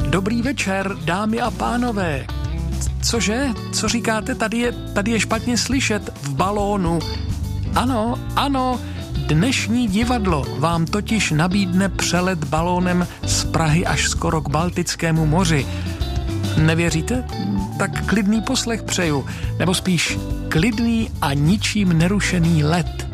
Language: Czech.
Dobrý večer, dámy a pánové. Cože? Co říkáte? Tady je špatně slyšet v balónu. Ano, dnešní divadlo vám totiž nabídne přelet balónem z Prahy až skoro k Baltickému moři. Nevěříte? Tak klidný poslech přeju, nebo spíš klidný a ničím nerušený let.